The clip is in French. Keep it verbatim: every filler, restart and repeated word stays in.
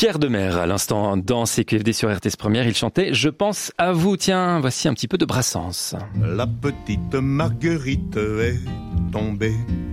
Pierre Demers, à l'instant, dans C Q F D sur R T S Première, il chantait « Je pense à vous ». Tiens, voici un petit peu de Brassens. La petite Marguerite est tombée